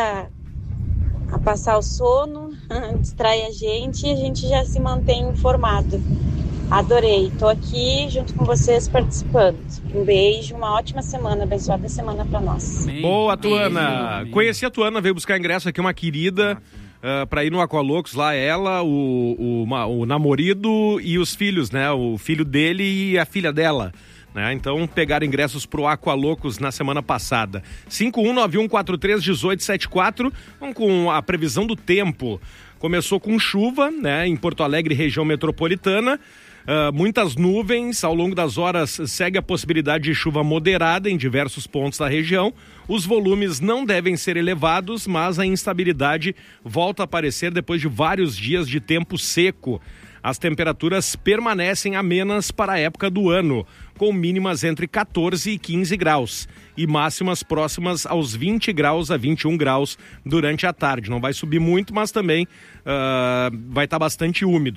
Speaker 16: a, a passar o sono, distrai a gente e a gente já se mantém informado. Adorei. Tô aqui junto com vocês participando. Um beijo, uma ótima semana, abençoada semana pra nós.
Speaker 10: Boa, Tuana. Conheci a Tuana, veio buscar ingresso aqui, uma querida, uh, pra ir no Aqualocos, lá ela, o, o, ma- o namorado e os filhos, né? O filho dele e a filha dela. Né? Então pegaram ingressos pro Aqualocos na semana passada. cinco um nove um quatro três um oito sete quatro. Vamos com a previsão do tempo. Começou com chuva, né? Em Porto Alegre, região metropolitana. Uh, muitas nuvens, ao longo das horas segue a possibilidade de chuva moderada em diversos pontos da região. Os volumes não devem ser elevados, mas a instabilidade volta a aparecer depois de vários dias de tempo seco. As temperaturas permanecem amenas para a época do ano, com mínimas entre catorze e quinze graus e máximas próximas aos vinte graus a vinte e um graus durante a tarde. Não vai subir muito, mas também uh, vai estar bastante úmido.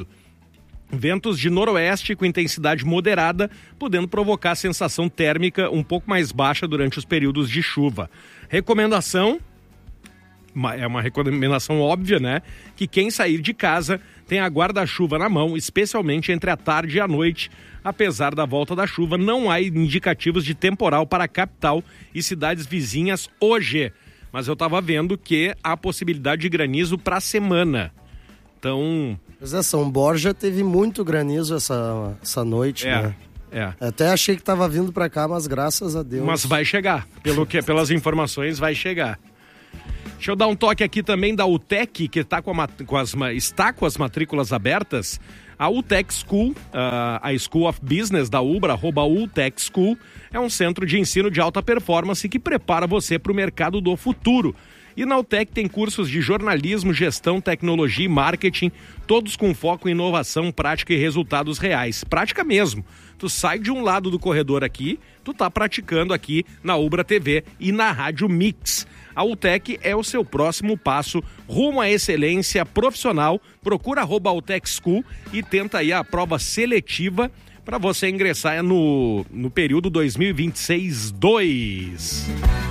Speaker 10: Ventos de noroeste com intensidade moderada, podendo provocar sensação térmica um pouco mais baixa durante os períodos de chuva. Recomendação: é uma recomendação óbvia, né? Que quem sair de casa tenha guarda-chuva na mão, especialmente entre a tarde e a noite. Apesar da volta da chuva, não há indicativos de temporal para a capital e cidades vizinhas hoje. Mas eu estava vendo que há possibilidade de granizo para a semana. Então...
Speaker 14: Pois é, São Borja teve muito granizo essa, essa noite,
Speaker 10: é,
Speaker 14: né?
Speaker 10: É.
Speaker 14: Até achei que estava vindo para cá, mas graças a Deus...
Speaker 10: Mas vai chegar. Pelo que, pelas informações, vai chegar. Deixa eu dar um toque aqui também da U T E C, que tá com a, com as, está com as matrículas abertas. A U T E C School, uh, a School of Business da Ubra, arroba U T E C School, é um centro de ensino de alta performance que prepara você para o mercado do futuro. E na U T E C tem cursos de jornalismo, gestão, tecnologia e marketing, todos com foco em inovação, prática e resultados reais. Prática mesmo. Tu sai de um lado do corredor aqui, tu tá praticando aqui na Ubra T V e na Rádio Mix. A U T E C é o seu próximo passo rumo à excelência profissional. Procura arroba U T E C School e tenta aí a prova seletiva para você ingressar no, no período dois mil e vinte e seis dois.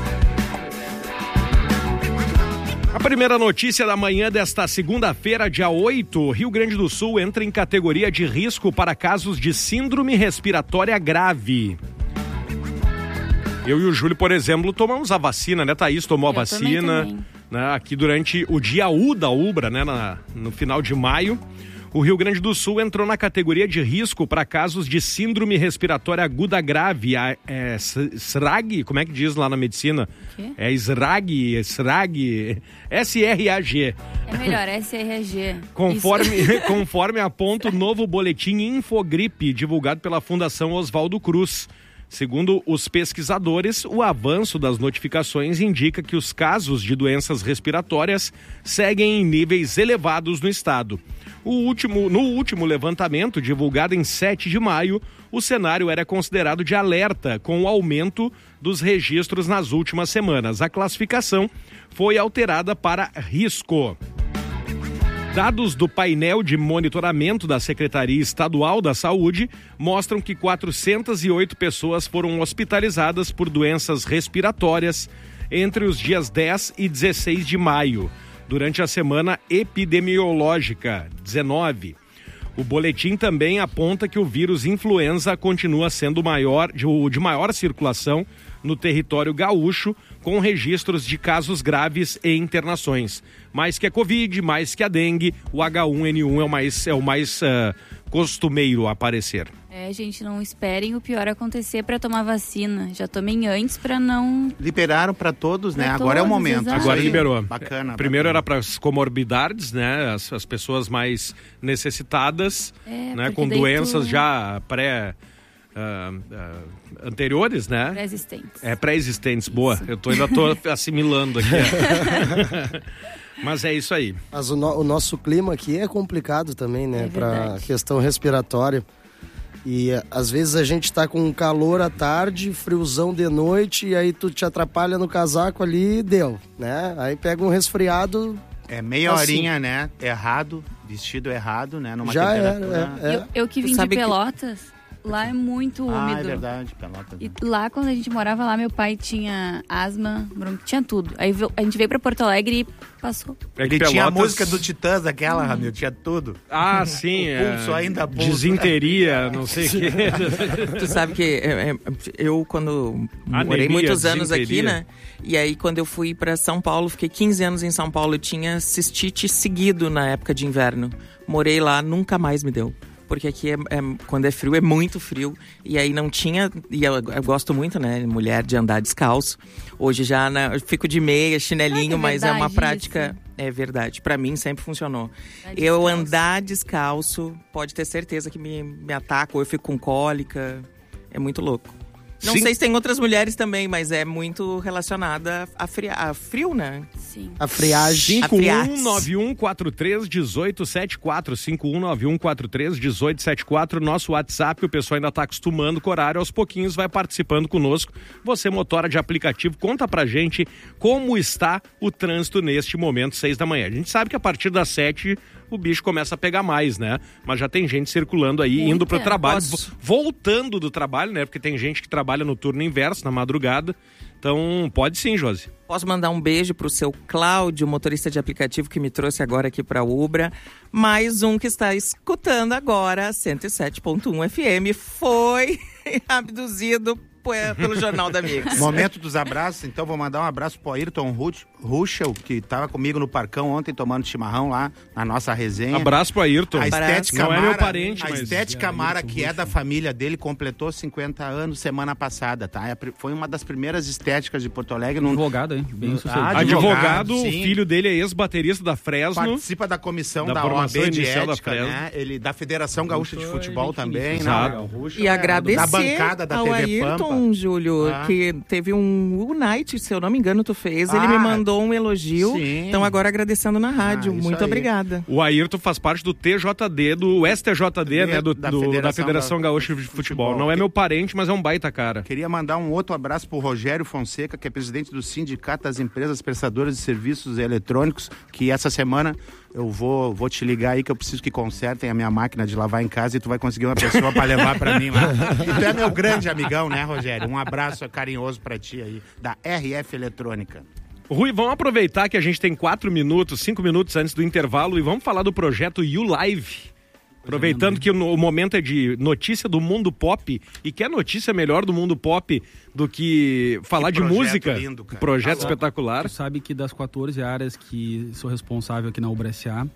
Speaker 10: A primeira notícia da manhã desta segunda-feira, dia oito, Rio Grande do Sul entra em categoria de risco para casos de síndrome respiratória grave. Eu e o Júlio, por exemplo, tomamos a vacina, né? Thaís tomou a
Speaker 13: Eu
Speaker 10: vacina,
Speaker 13: também, também.
Speaker 10: né? Aqui durante o dia U da Ubra, né? Na, no final de maio. O Rio Grande do Sul entrou na categoria de risco para casos de síndrome respiratória aguda grave, a é, S R A G, como é que diz lá na medicina?
Speaker 13: Quê?
Speaker 10: É S R A G, S R A G, S R A G.
Speaker 13: É melhor, S R A G.
Speaker 10: Conforme, conforme aponta o novo boletim Infogripe, divulgado pela Fundação Oswaldo Cruz. Segundo os pesquisadores, o avanço das notificações indica que os casos de doenças respiratórias seguem em níveis elevados no estado. O último, no último levantamento, divulgado em sete de maio, o cenário era considerado de alerta, com o aumento dos registros nas últimas semanas. A classificação foi alterada para risco. Dados do painel de monitoramento da Secretaria Estadual da Saúde mostram que quatrocentas e oito pessoas foram hospitalizadas por doenças respiratórias entre os dias dez e dezesseis de maio, durante a semana epidemiológica dezenove. O boletim também aponta que o vírus influenza continua sendo maior, de, de maior circulação no território gaúcho, com registros de casos graves e internações. Mais que a Covid, mais que a dengue, o H um N um é o mais, é o mais uh, costumeiro a aparecer.
Speaker 13: É, gente, não esperem o pior acontecer para tomar vacina. Já tomem antes para não...
Speaker 11: Liberaram para todos, né?
Speaker 13: Pra
Speaker 11: Agora
Speaker 13: todos,
Speaker 11: é o momento.
Speaker 13: exato.
Speaker 10: Agora liberou.
Speaker 11: Bacana.
Speaker 10: Primeiro
Speaker 11: bacana.
Speaker 10: era para as comorbidades, né? As, as pessoas mais necessitadas,
Speaker 13: É,
Speaker 10: né?
Speaker 13: porque
Speaker 10: Com
Speaker 13: daí
Speaker 10: doenças
Speaker 13: tu-
Speaker 10: já pré... Uh, uh, anteriores, né?
Speaker 13: Pré-existentes.
Speaker 10: É, pré-existentes, boa. Eu tô, ainda tô assimilando aqui. Mas é isso aí.
Speaker 14: Mas o, no- o nosso clima aqui é complicado também, né?
Speaker 13: É
Speaker 14: Pra
Speaker 13: verdade.
Speaker 14: questão respiratória. E eh, às vezes a gente tá com calor à tarde, friozão de noite, e aí tu te atrapalha no casaco ali e deu, né? Aí pega um resfriado...
Speaker 11: É meia
Speaker 14: assim.
Speaker 11: horinha, né? Errado, vestido errado, né? Numa
Speaker 14: Já era,
Speaker 11: temperatura...
Speaker 14: é, é.
Speaker 13: Eu, eu que
Speaker 15: Tu
Speaker 13: vim de
Speaker 15: sabe que-
Speaker 13: Pelotas, lá é muito
Speaker 11: Ah,
Speaker 13: úmido.
Speaker 11: é verdade, Pelotas.
Speaker 13: E lá, quando a gente morava lá, meu pai tinha asma, bronquite, tinha tudo. Aí veio- a gente veio pra Porto Alegre e passou.
Speaker 10: É que
Speaker 11: Ele tinha a
Speaker 10: Pelotas-
Speaker 11: música do Titãs, aquela, Ramil, tinha tudo.
Speaker 10: Ah, sim.
Speaker 11: O pulso
Speaker 10: é...
Speaker 11: ainda pulsa.
Speaker 10: Disenteria, não sei o quê.
Speaker 15: Tu sabe que é, é, eu, quando
Speaker 10: Anemia,
Speaker 15: morei muitos anos aqui,
Speaker 10: disenteria.
Speaker 15: né? E aí, quando eu fui pra São Paulo, fiquei quinze anos em São Paulo, eu tinha cistite seguido na época de inverno. Morei lá, nunca mais me deu. Porque aqui, é, é- quando é frio, é muito frio. E aí não tinha... E eu, eu gosto muito, né? Mulher de andar descalço. Hoje já né, eu fico de meia, chinelinho,
Speaker 13: Ah, é
Speaker 15: mas é uma
Speaker 13: verdade
Speaker 15: prática...
Speaker 13: isso.
Speaker 15: É verdade. Pra mim sempre funcionou.
Speaker 13: Andar
Speaker 15: Eu
Speaker 13: descalço.
Speaker 15: andar descalço, pode ter certeza que me, me ataca. Ou eu fico com cólica. É muito louco. Não
Speaker 10: Sim.
Speaker 15: sei se tem outras mulheres também, mas é muito relacionada a, fria, a frio, né?
Speaker 13: Sim.
Speaker 14: A friagem.
Speaker 10: cinco um nove um quatro três um oito sete quatro, cinco um nove um quatro três um oito sete quatro, nosso WhatsApp, o pessoal ainda está acostumando com o horário, aos pouquinhos vai participando conosco. Você, motora de aplicativo, conta pra gente como está o trânsito neste momento, seis da manhã. A gente sabe que a partir das sete o bicho começa a pegar mais, né? Mas já tem gente circulando aí, Muita. indo pro trabalho, Posso... voltando do trabalho, né? Porque tem gente que trabalha no turno inverso, na madrugada. Então, pode sim, Josi.
Speaker 15: Posso mandar um beijo pro seu Cláudio, motorista de aplicativo que me trouxe agora aqui pra Ubra. Mais um que está escutando agora, cento e sete ponto um F M, foi abduzido pelo Jornal da Mix.
Speaker 11: Momento dos abraços, então vou mandar um abraço pro Ayrton Ruschel, que estava comigo no Parcão ontem tomando chimarrão lá na nossa resenha.
Speaker 10: Abraço pro Ayrton.
Speaker 11: A Estética
Speaker 10: Não
Speaker 11: Mara,
Speaker 10: é meu parente,
Speaker 11: a
Speaker 10: mas...
Speaker 11: Estética
Speaker 10: é,
Speaker 11: Mara,
Speaker 10: Ayrton
Speaker 11: que é
Speaker 10: Ruschel.
Speaker 11: da família dele, completou cinquenta anos semana passada, tá? É, foi uma das primeiras estéticas de Porto Alegre. Num...
Speaker 12: Advogado, hein? Bem sucedido.
Speaker 10: Ah, advogado, o filho dele é ex-baterista da Fresno.
Speaker 11: Participa da comissão da, da O A B de ética, né? Ele, da Federação Gaúcha de Futebol também, né?
Speaker 15: E agradecer
Speaker 11: da bancada da
Speaker 15: ao
Speaker 11: T V
Speaker 15: Ayrton,
Speaker 11: Pampa.
Speaker 15: Júlio, ah. que teve um Unite, se eu não me engano, tu fez. Ah, ele me mandou um elogio.
Speaker 11: Sim.
Speaker 15: Então agora agradecendo na rádio.
Speaker 11: Ah,
Speaker 15: Muito
Speaker 11: aí.
Speaker 15: obrigada.
Speaker 10: O Ayrton faz parte do T J D, do S T J D, né? Do,
Speaker 11: da,
Speaker 10: do,
Speaker 11: Federação
Speaker 10: da Federação Gaúcha de Futebol. Futebol. Não é meu parente, mas é um baita cara.
Speaker 11: Queria mandar um outro abraço pro Rogério Fonseca, que é presidente do Sindicato das Empresas Prestadoras de Serviços Eletrônicos, que essa semana eu vou, vou te ligar aí que eu preciso que consertem a minha máquina de lavar em casa e tu vai conseguir uma pessoa para levar para mim lá. E tu é meu grande amigão, né, Rogério? Um abraço carinhoso para ti aí, da R F Eletrônica.
Speaker 10: Rui, vamos aproveitar que a gente tem quatro minutos, cinco minutos antes do intervalo e vamos falar do projeto You Live. Aproveitando que o momento é de notícia do mundo pop, e que é notícia melhor do mundo pop do que falar que de música.
Speaker 11: Lindo, cara.
Speaker 10: Projeto
Speaker 12: tá
Speaker 10: espetacular.
Speaker 12: Tu sabe que das quatorze áreas que sou responsável aqui na Ubra S A,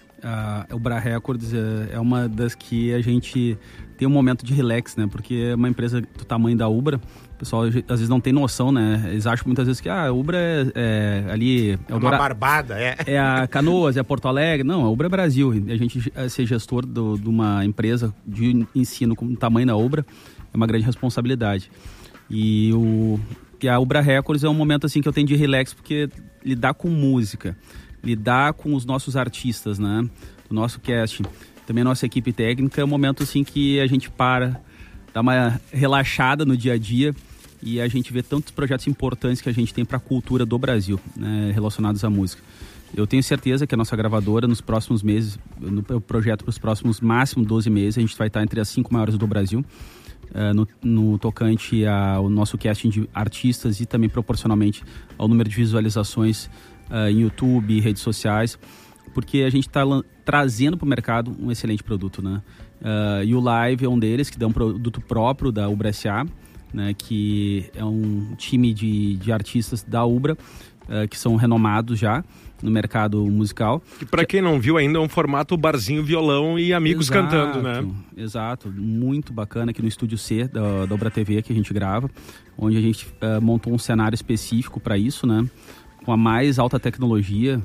Speaker 12: a Ubra Records é, é uma das que a gente tem um momento de relax, né? Porque é uma empresa do tamanho da Ubra, o pessoal às vezes não tem noção, né? Eles acham muitas vezes que ah, a Ubra é, é ali... É,
Speaker 11: é uma Dora... barbada, é.
Speaker 12: É a Canoas, é a Porto Alegre. Não, a Ubra é Brasil. E a gente ser gestor do, de uma empresa de ensino com o tamanho da Ubra é uma grande responsabilidade. E, o, e a Ubra Records é um momento assim que eu tenho de relax, porque lidar com música, lidar com os nossos artistas, né? O nosso casting, também a nossa equipe técnica, é um momento assim que a gente para, dá uma relaxada no dia a dia e a gente vê tantos projetos importantes que a gente tem para a cultura do Brasil, né, relacionados à música. Eu tenho certeza que a nossa gravadora, nos próximos meses, no projeto para os próximos máximo doze meses, a gente vai estar entre as cinco maiores do Brasil, uh, no, no tocante ao nosso casting de artistas e também proporcionalmente ao número de visualizações uh, em YouTube, redes sociais, porque a gente está trazendo para o mercado um excelente produto, né? Uh, e o Live é um deles, que dá um produto próprio da Ubra S A, né? Que é um time de, de artistas da Ubra, uh, que são renomados já no mercado musical.
Speaker 10: Que para quem não viu ainda é um formato barzinho, violão e amigos
Speaker 12: exato,
Speaker 10: cantando, né?
Speaker 12: Exato, muito bacana aqui no Estúdio C da, da Ubra T V que a gente grava, onde a gente uh, montou um cenário específico para isso, né? Com a mais alta tecnologia.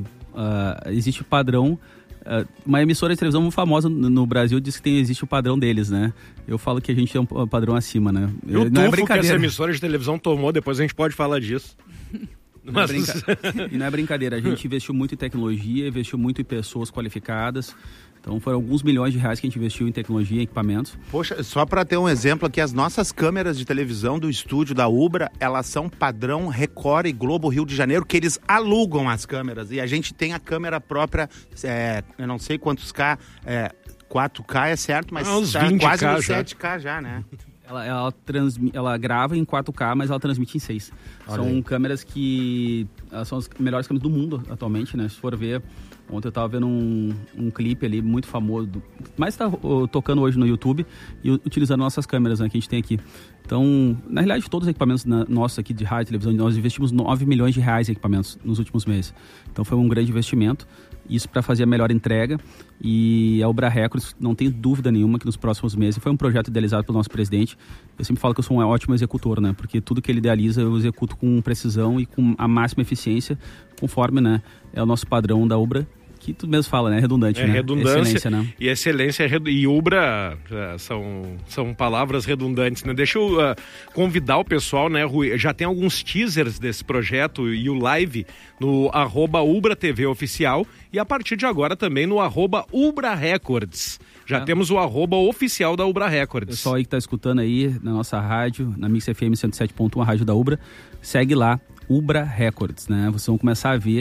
Speaker 12: Uh, existe o padrão, uh, uma emissora de televisão muito famosa no, no Brasil diz que tem, existe o padrão deles, né? Eu falo que a gente é um padrão acima, né?
Speaker 10: E o não tufo é que essa emissora de televisão tomou, depois a gente pode falar disso.
Speaker 12: Não é brinca... E não é brincadeira, a gente investiu muito em tecnologia, investiu muito em pessoas qualificadas. Então foram alguns milhões de reais que a gente investiu em tecnologia e equipamentos.
Speaker 11: Poxa, só para ter um exemplo aqui, as nossas câmeras de televisão do estúdio da Ubra, elas são padrão Record e Globo Rio de Janeiro, que eles alugam as câmeras. E a gente tem a câmera própria, é, eu não sei quantos K, é, quatro K é certo, mas
Speaker 10: ah,
Speaker 11: tá quase no sete K já, né?
Speaker 12: Ela, ela, transmi, ela grava em quatro K, mas ela transmite em seis. Olha São aí. câmeras que são as melhores câmeras do mundo atualmente, né? Se for ver, ontem eu tava vendo um, um clipe ali muito famoso, do, mas tá uh, tocando hoje no YouTube e utilizando nossas câmeras, né, que a gente tem aqui. Então, na realidade, todos os equipamentos na, nossos aqui de rádio e televisão, nós investimos nove milhões de reais em equipamentos nos últimos meses. Então foi um grande investimento, isso para fazer a melhor entrega, e a Ubra Records, não tem dúvida nenhuma que nos próximos meses, foi um projeto idealizado pelo nosso presidente. Eu sempre falo que eu sou um ótimo executor, né, porque tudo que ele idealiza eu executo com precisão e com a máxima eficiência, conforme, né, é o nosso padrão da Ubra, que tu mesmo fala, né? Redundante,
Speaker 10: é,
Speaker 12: né?
Speaker 10: Redundância,
Speaker 12: excelência, né?
Speaker 10: E excelência e Ubra uh, são, são palavras redundantes, né? Deixa eu uh, convidar o pessoal, né, Rui? Já tem alguns teasers desse projeto e o live no arroba Ubra T V Oficial e a partir de agora também no arroba Ubra Records. Já é. temos o arroba oficial da Ubra Records.
Speaker 12: Pessoal aí que tá escutando aí na nossa rádio, na Mix F M cento e sete ponto um, a rádio da Ubra, segue lá, Ubra Records, né? Vocês vão começar a ver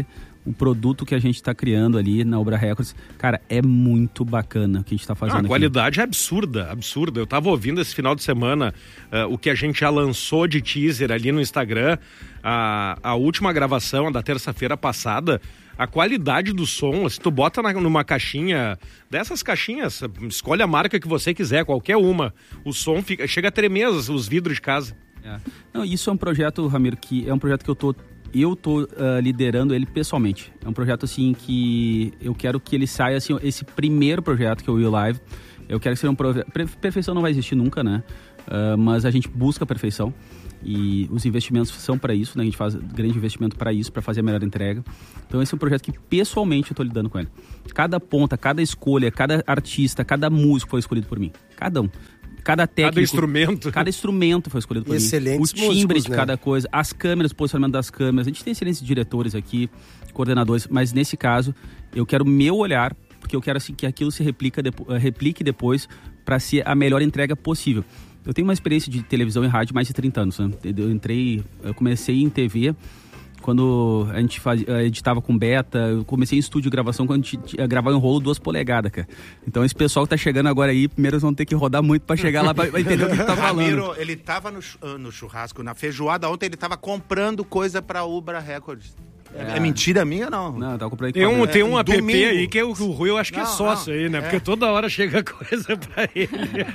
Speaker 12: o produto que a gente está criando ali na Ubra Records, cara, é muito bacana o que a gente está fazendo.
Speaker 10: Ah, a
Speaker 12: aqui.
Speaker 10: qualidade é absurda, absurda. Eu tava ouvindo esse final de semana uh, o que a gente já lançou de teaser ali no Instagram, a, a última gravação, a da terça-feira passada. A qualidade do som, se tu bota na, numa caixinha, dessas caixinhas, escolhe a marca que você quiser, qualquer uma, o som fica, chega a tremer os, os vidros de casa.
Speaker 12: É. Não, isso é um projeto, Ramiro, que é um projeto que eu tô, eu tô uh, liderando ele pessoalmente. É um projeto assim que eu quero que ele saia, assim, esse primeiro projeto que é o Will Live, eu quero que seja um projeto, perfeição não vai existir nunca, né? Uh, mas a gente busca a perfeição. E os investimentos são para isso, né? A gente faz grande investimento para isso, para fazer a melhor entrega. Então esse é um projeto que pessoalmente eu estou lidando com ele. Cada ponta, cada escolha, cada artista, cada músico foi escolhido por mim. Cada um. Cada técnico.
Speaker 10: Cada instrumento.
Speaker 12: Cada instrumento foi escolhido por
Speaker 14: Excelentes
Speaker 12: mim. O timbre
Speaker 14: músicos,
Speaker 12: de
Speaker 14: né?
Speaker 12: cada coisa, as câmeras, o posicionamento das câmeras. A gente tem excelentes diretores aqui, coordenadores, mas nesse caso eu quero o meu olhar, porque eu quero assim, que aquilo se replica depo- replique depois para ser a melhor entrega possível. Eu tenho uma experiência de televisão e rádio de mais de trinta anos, né? Eu entrei, eu comecei em T V quando a gente faz, editava com beta, eu comecei em estúdio de gravação quando a gente gravava em rolo duas polegadas, cara. Então esse pessoal que tá chegando agora aí, primeiro eles vão ter que rodar muito pra chegar lá pra entender o que tá falando.
Speaker 11: Ramiro, ele tava no, no churrasco, na feijoada ontem, ele tava comprando coisa pra Ubra Records. É, é mentira minha, não?
Speaker 12: Não, eu tava comprando
Speaker 10: Tem um,
Speaker 12: é,
Speaker 10: tem um app
Speaker 11: domingo.
Speaker 10: aí que é o, o Rui, eu acho que
Speaker 11: Não,
Speaker 10: é sócio
Speaker 11: não,
Speaker 10: aí, né?
Speaker 11: é.
Speaker 10: Porque toda hora chega coisa pra ele.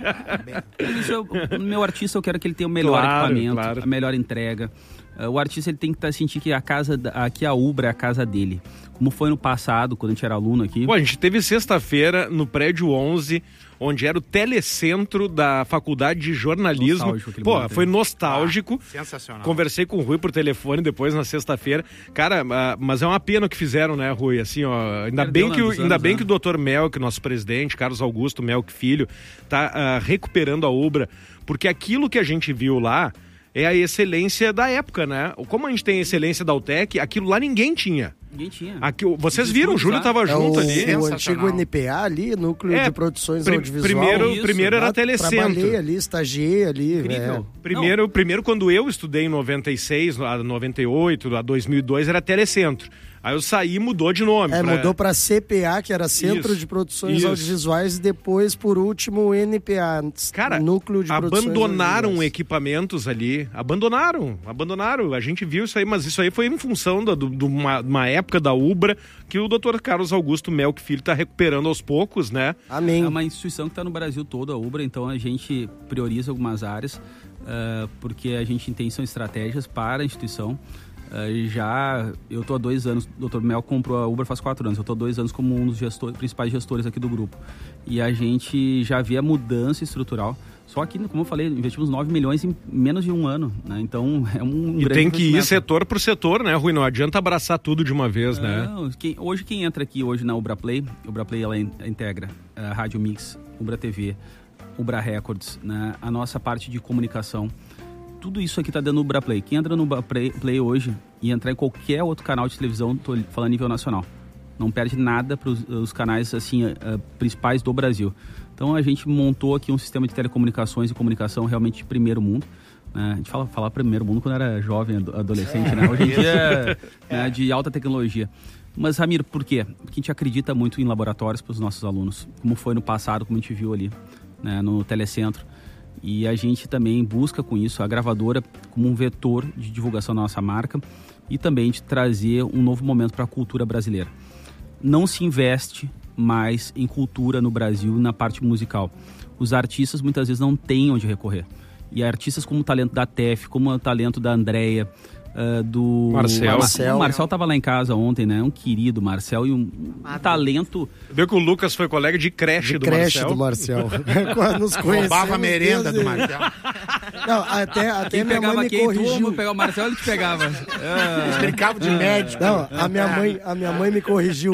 Speaker 12: Isso, eu, o meu artista, eu quero que ele tenha o melhor
Speaker 10: Claro,
Speaker 12: equipamento,
Speaker 10: claro.
Speaker 12: a melhor entrega. Uh, o artista ele tem que tá, sentir que a casa, da- aqui a Ubra é a casa dele. Como foi no passado, quando a gente era aluno aqui.
Speaker 10: Pô, a gente teve sexta-feira no prédio onze, onde era o telecentro da Faculdade de Jornalismo.
Speaker 12: Nostálgico aquele
Speaker 10: Pô,
Speaker 12: momento,
Speaker 10: foi
Speaker 12: hein?
Speaker 10: nostálgico.
Speaker 11: Ah, sensacional.
Speaker 10: Conversei com o Rui por telefone depois na sexta-feira. Cara, ah, mas é uma pena o que fizeram, né, Rui? Assim, ó, ainda
Speaker 12: Perdeu,
Speaker 10: bem
Speaker 12: né,
Speaker 10: que, o,
Speaker 12: dos
Speaker 10: ainda
Speaker 12: anos,
Speaker 10: bem
Speaker 12: né?
Speaker 10: que o doutor Melk, nosso presidente, Carlos Augusto Melk Filho, tá ah, recuperando a Ubra, porque aquilo que a gente viu lá é a excelência da época, né? Como a gente tem a excelência da Utec, aquilo lá ninguém tinha.
Speaker 12: Ninguém tinha.
Speaker 10: Aqui, vocês
Speaker 12: Os
Speaker 10: viram, o
Speaker 12: estúdios
Speaker 10: Júlio
Speaker 12: lá.
Speaker 10: tava
Speaker 14: É
Speaker 10: junto
Speaker 14: o,
Speaker 10: ali.
Speaker 14: o antigo N P A ali, Núcleo
Speaker 10: É,
Speaker 14: de Produções
Speaker 10: pri-
Speaker 14: Audiovisual.
Speaker 10: primeiro-
Speaker 12: Isso,
Speaker 10: primeiro era
Speaker 14: Lá
Speaker 10: telecentro.
Speaker 14: Trabalhei ali, estagiei ali.
Speaker 12: Incrível.
Speaker 14: É.
Speaker 10: Primeiro, primeiro, quando eu estudei em noventa e seis, a noventa e oito, a dois mil e dois, era Telecentro. Aí eu saí e mudou de nome.
Speaker 14: É,
Speaker 10: pra-
Speaker 14: mudou para C P A, que era Centro
Speaker 10: Isso,
Speaker 14: de Produções
Speaker 10: isso.
Speaker 14: Audiovisuais, e depois, por último, N P A,
Speaker 10: Cara,
Speaker 14: Núcleo de Produções
Speaker 10: abandonaram
Speaker 14: Audiovisuais.
Speaker 10: equipamentos ali. Abandonaram, abandonaram. A gente viu isso aí, mas isso aí foi em função da- do- de uma, uma época da Ubra que o doutor Carlos Augusto Melk Filho está recuperando aos poucos, né?
Speaker 14: Amém.
Speaker 12: É uma instituição que está no Brasil todo, a Ubra, então a gente prioriza algumas áreas, uh, porque a gente tem são estratégias para a instituição. Uh, já, eu estou há dois anos, o doutor Mel comprou a Ubra faz quatro anos, eu estou há dois anos como um dos gestores, principais gestores aqui do grupo. E a gente já vê a mudança estrutural. Só que, como eu falei, investimos nove milhões em menos de um ano, né? Então é um
Speaker 10: E
Speaker 12: grande
Speaker 10: tem que ir
Speaker 12: investimento.
Speaker 10: setor por setor, né, Rui? Não adianta abraçar tudo de uma vez, né?
Speaker 12: Não, quem- hoje quem entra aqui hoje na Ubra Play, Ubra Play ela in- integra a Rádio Mix, Ubra T V, Ubra Records, né? A nossa parte de comunicação. Tudo isso aqui está dentro do Ubra Play. Quem entra no Ubra Play, Play hoje e entrar em qualquer outro canal de televisão, tô falando a nível nacional, não perde nada para os canais assim uh, principais do Brasil. Então a gente montou aqui um sistema de telecomunicações e comunicação realmente de primeiro mundo. Né? A gente fala, falava primeiro mundo quando era jovem, ado- adolescente, né? Hoje em dia é né, de alta tecnologia. Mas, Ramiro, por quê? Porque a gente acredita muito em laboratórios para os nossos alunos, como foi no passado, como a gente viu ali, né, no Telecentro. E a gente também busca com isso a gravadora como um vetor de divulgação da nossa marca e também de trazer um novo momento para a cultura brasileira. Não se investe mais em cultura no Brasil na parte musical. Os artistas muitas vezes não têm onde recorrer. E artistas como o talento da Tef, como o talento da Andrea, uh, do
Speaker 10: Marcel.
Speaker 12: Marcel. O Marcel estava lá em casa ontem, né? Um querido Marcel e um, um talento.
Speaker 10: Viu que o Lucas foi colega de creche
Speaker 14: De
Speaker 10: do
Speaker 14: creche
Speaker 10: Marcel.
Speaker 14: do Marcel. Quando nos conhecemos,
Speaker 11: Roubava a merenda
Speaker 14: desde-
Speaker 11: do Marcel.
Speaker 14: Não, até, até
Speaker 12: Quem
Speaker 14: minha
Speaker 12: pegava
Speaker 14: mãe me
Speaker 12: quem? Tu,
Speaker 14: corrigiu.
Speaker 12: pegar o Marcel, ele te pegava. Ah,
Speaker 11: Brincava de médico.
Speaker 14: Não, a minha mãe, a minha mãe me corrigiu.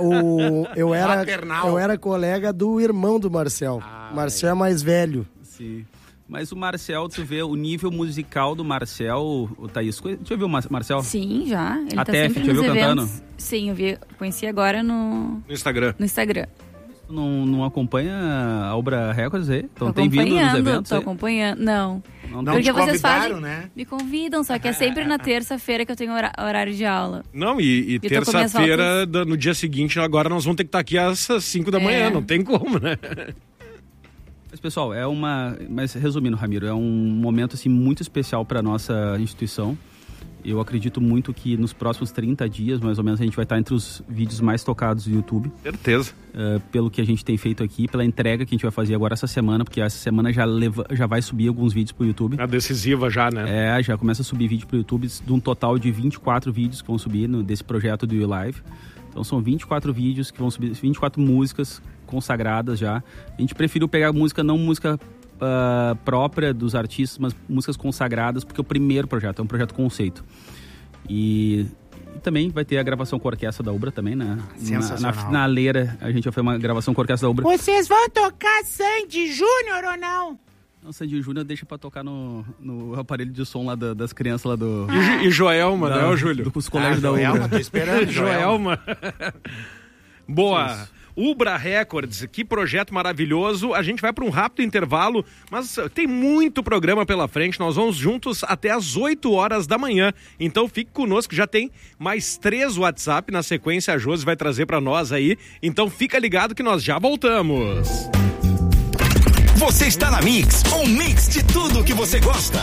Speaker 14: O, eu, era,
Speaker 11: Maternal.
Speaker 14: eu era colega do irmão do Marcel. Marcel é mais velho.
Speaker 12: sim. Mas o Marcel, tu vê o nível musical do Marcel, o Thaís. Já viu o Mar- Marcel?
Speaker 13: Sim, já. Ele
Speaker 12: A
Speaker 13: tá
Speaker 12: Tef,
Speaker 13: sempre
Speaker 12: já
Speaker 13: nos
Speaker 12: viu
Speaker 13: eventos.
Speaker 12: cantando?
Speaker 13: Sim, eu vi, conheci agora no,
Speaker 10: No Instagram.
Speaker 13: no Instagram.
Speaker 12: Tu Não, não acompanha a Ubra Records aí? Então
Speaker 13: Tô
Speaker 12: tem vindo nos
Speaker 13: acompanhando,
Speaker 12: eventos
Speaker 13: tô
Speaker 12: aí?
Speaker 13: acompanhando. Não.
Speaker 15: Não,
Speaker 13: Porque
Speaker 15: te
Speaker 13: vocês fazem,
Speaker 11: convidaram, né?
Speaker 13: me convidam, só que é sempre na terça-feira que eu tenho hora- horário de aula.
Speaker 10: Não, e, e
Speaker 13: tô com minhas
Speaker 10: terça-feira, da- no dia seguinte, agora nós vamos ter que estar aqui às cinco da manhã,
Speaker 13: É.
Speaker 10: não tem como, né?
Speaker 12: Mas, pessoal, é uma... Mas, resumindo, Ramiro, é um momento, assim, muito especial para nossa instituição. Eu acredito muito que nos próximos trinta dias, mais ou menos, a gente vai estar entre os vídeos mais tocados do YouTube.
Speaker 10: Certeza.
Speaker 12: Uh, pelo que a gente tem feito aqui, pela entrega que a gente vai fazer agora essa semana, porque essa semana já, leva, já vai subir alguns vídeos pro YouTube.
Speaker 10: A decisiva já, né?
Speaker 12: É, já começa a subir vídeo pro YouTube, de um total de vinte e quatro vídeos que vão subir no, desse projeto do YouLive. Então são vinte e quatro vídeos que vão subir, vinte e quatro músicas consagradas já. A gente preferiu pegar música, não música uh, própria dos artistas, mas músicas consagradas, porque é o primeiro projeto, é um projeto conceito. E, e também vai ter a gravação com a orquestra da Ubra também, né?
Speaker 11: Sensacional.
Speaker 12: Na, na finaleira, a gente vai fazer uma gravação com a orquestra da Ubra.
Speaker 17: Vocês vão tocar Sandy Júnior ou não?
Speaker 12: Não, Sandy Júnior deixa pra tocar no, no aparelho de som lá da- das crianças lá do...
Speaker 10: E, Jo- e Joelma,
Speaker 12: da,
Speaker 10: né, ô Júlio?
Speaker 12: Dos colégios
Speaker 10: Ah,
Speaker 12: da Ubra.
Speaker 10: Joelma, tô esperando, Joelma. Boa.
Speaker 12: Isso.
Speaker 10: Ubra Records, que projeto maravilhoso. A gente vai para um rápido intervalo, mas tem muito programa pela frente. Nós vamos juntos até às oito horas da manhã. Então fique conosco, já tem mais três WhatsApp. Na sequência, a Josi vai trazer para nós aí. Então fica ligado que nós já voltamos.
Speaker 1: Você está na Mix, um mix de tudo que você gosta.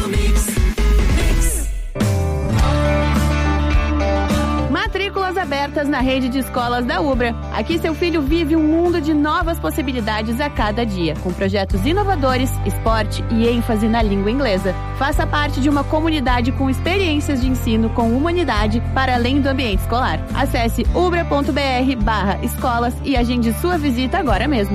Speaker 18: Matrículas abertas na rede de escolas da Ubra. Aqui seu filho vive um mundo de novas possibilidades a cada dia, com projetos inovadores, esporte e ênfase na língua inglesa. Faça parte de uma comunidade com experiências de ensino com humanidade para além do ambiente escolar. Acesse ubra.br barra escolas e agende sua visita agora mesmo.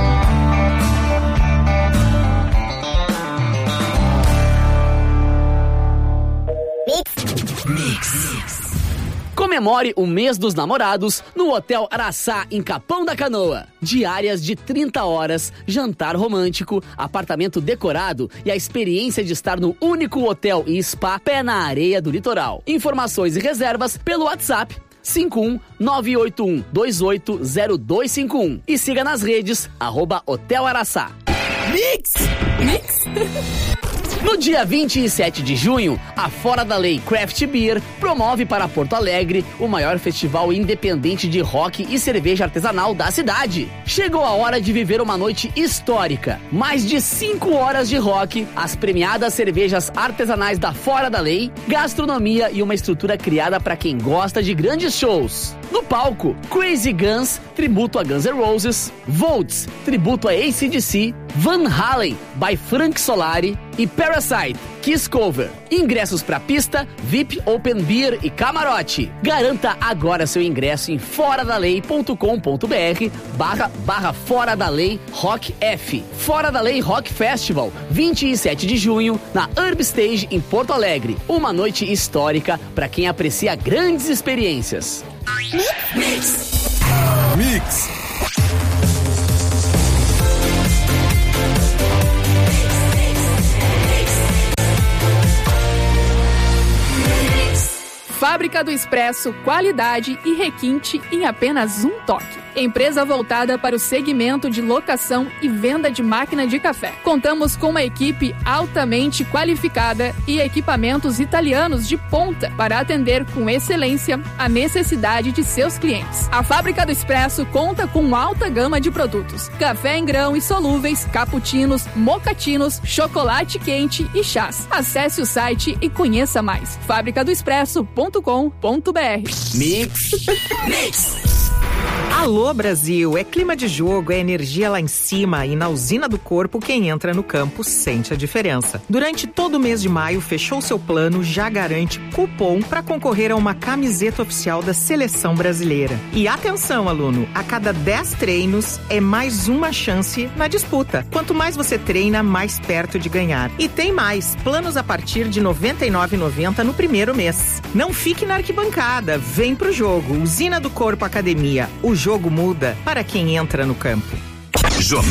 Speaker 5: Mix. Comemore o mês dos namorados no Hotel Araçá, em Capão da Canoa. Diárias de trinta horas, jantar romântico, apartamento decorado e a experiência de estar no único hotel e spa pé na areia do litoral. Informações e reservas pelo WhatsApp cinco um nove oito um dois oito zero dois cinco um e siga nas redes arroba Hotel Araçá. Mix! Mix! No dia vinte e sete de junho, a Fora da Lei Craft Beer promove para Porto Alegre o maior festival independente de rock e cerveja artesanal da cidade. Chegou a hora de viver uma noite histórica. Mais de cinco horas de rock, as premiadas cervejas artesanais da Fora da Lei, gastronomia e uma estrutura criada para quem gosta de grandes shows. No palco, Crazy Guns, tributo a Guns N' Roses, Volts, tributo a A C D C, Van Halen, by Frank Solari e Parasite, Kiss Cover. Ingressos para pista, V I P, Open Beer e camarote. Garanta agora seu ingresso em foradalei.com.br barra barra Fora da Lei Rock F. Fora da Lei Rock Festival, vinte e sete de junho, na Herb Stage em Porto Alegre. Uma noite histórica para quem aprecia grandes experiências. Mix.
Speaker 1: Mix.
Speaker 19: Fábrica do Expresso, qualidade e requinte em apenas um toque. Empresa voltada para o segmento de locação e venda de máquina de café. Contamos com uma equipe altamente qualificada e equipamentos italianos de ponta para atender com excelência a necessidade de seus clientes. A Fábrica do Expresso conta com alta gama de produtos: café em grão e solúveis, cappuccinos, mocatinos, chocolate quente e chás. Acesse o site e conheça mais. fábrica do expresso ponto com ponto b r.
Speaker 5: Mix. Mix.
Speaker 15: Alô Brasil, é clima de jogo, é energia lá em cima e na usina do corpo quem entra no campo sente a diferença. Durante todo o mês de maio, fechou seu plano, já garante cupom para concorrer a uma camiseta oficial da Seleção Brasileira. E atenção, aluno, a cada dez treinos é mais uma chance na disputa. Quanto mais você treina, mais perto de ganhar. E tem mais, planos a partir de noventa e nove reais e noventa centavos no primeiro mês. Não fique na arquibancada, vem pro jogo. Usina do Corpo Academia, o jogo muda para quem entra no campo.